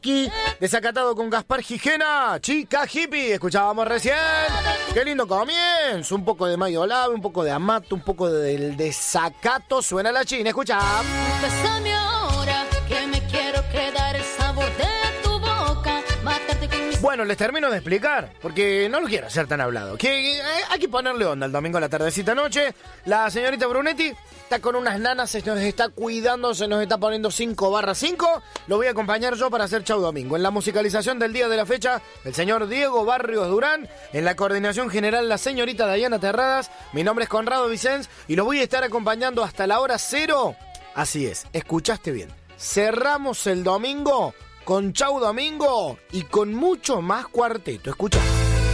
Whisky, Desacatado con Gaspar Gijena, Chica Hippie, escuchábamos recién. Qué lindo comienzo, un poco de Mayo Lave, un poco de Amato, un poco del desacato. Suena la China, escucha. Bésame ahora, que me quiero quedar el sabor de tu boca, matarte con mis... Bueno, les termino de explicar, porque no lo quiero hacer tan hablado. Que hay que ponerle onda el domingo a la tardecita noche. La señorita Brunetti está con unas nanas, se nos está cuidando, se nos está poniendo 5/5. Lo voy a acompañar yo para hacer Chau Domingo. En la musicalización del día de la fecha, el señor Diego Barrios Durán. En la coordinación general, la señorita Dayana Terradas. Mi nombre es Conrado Vicens y lo voy a estar acompañando hasta la hora 0. Así es, escuchaste bien. Cerramos el domingo con Chau Domingo y con mucho más cuarteto. Escucha.